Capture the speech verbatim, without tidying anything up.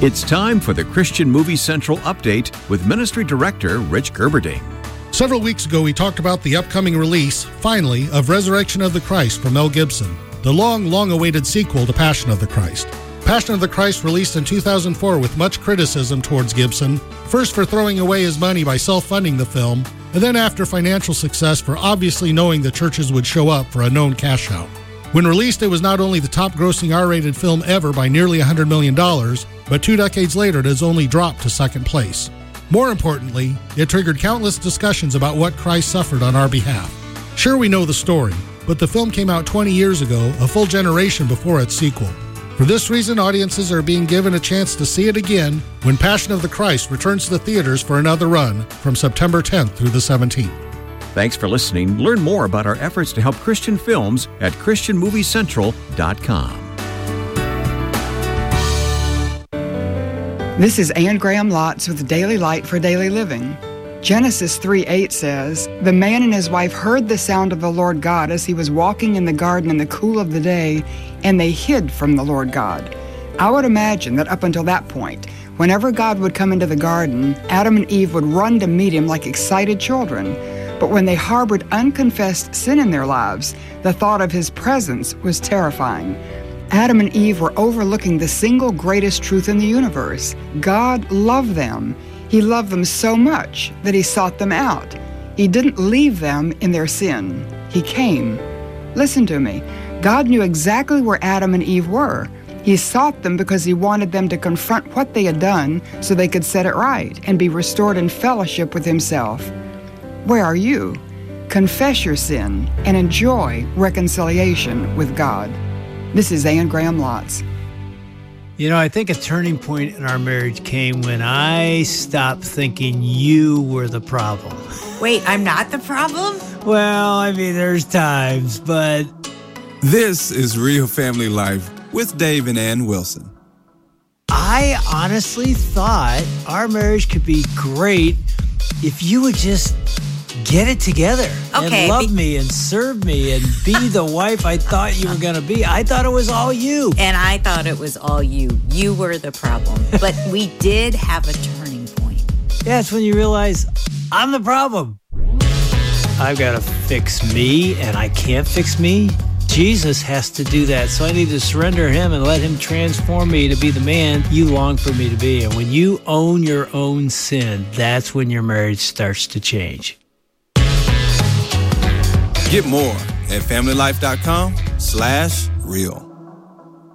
It's time for the Christian Movie Central Update with Ministry Director Rich Gerberding. Several weeks ago, we talked about the upcoming release, finally, of Resurrection of the Christ from Mel Gibson, the long, long-awaited sequel to Passion of the Christ. Passion of the Christ released in two thousand four with much criticism towards Gibson, first for throwing away his money by self-funding the film, and then after financial success for obviously knowing the churches would show up for a known cash out. When released, it was not only the top-grossing R-rated film ever by nearly one hundred million dollars, but two decades later it has only dropped to second place. More importantly, it triggered countless discussions about what Christ suffered on our behalf. Sure, we know the story, but the film came out twenty years ago, a full generation before its sequel. For this reason, audiences are being given a chance to see it again when Passion of the Christ returns to the theaters for another run from September tenth through the seventeenth. Thanks for listening. Learn more about our efforts to help Christian films at Christian Movie Central dot com. This is Anne Graham Lotz with Daily Light for Daily Living. Genesis three eight says, "The man and his wife heard the sound of the Lord God as he was walking in the garden in the cool of the day, and they hid from the Lord God." I would imagine that up until that point, whenever God would come into the garden, Adam and Eve would run to meet him like excited children. But when they harbored unconfessed sin in their lives, the thought of his presence was terrifying. Adam and Eve were overlooking the single greatest truth in the universe. God loved them. He loved them so much that he sought them out. He didn't leave them in their sin. He came. Listen to me. God knew exactly where Adam and Eve were. He sought them because he wanted them to confront what they had done so they could set it right and be restored in fellowship with himself. Where are you? Confess your sin and enjoy reconciliation with God. This is Anne Graham Lotz. You know, I think a turning point in our marriage came when I stopped thinking you were the problem. Wait, I'm not the problem? Well, I mean, there's times, but... This is Real Family Life with Dave and Ann Wilson. I honestly thought our marriage could be great if you would just get it together okay, and love be- me and serve me and be the wife I thought you were going to be. I thought it was all you. And I thought it was all you. You were the problem. But we did have a turning point. Yeah, it's when you realize I'm the problem. I've got to fix me, and I can't fix me. Jesus has to do that, so I need to surrender him and let him transform me to be the man you long for me to be. And when you own your own sin, that's when your marriage starts to change. Get more at family life dot com slash real.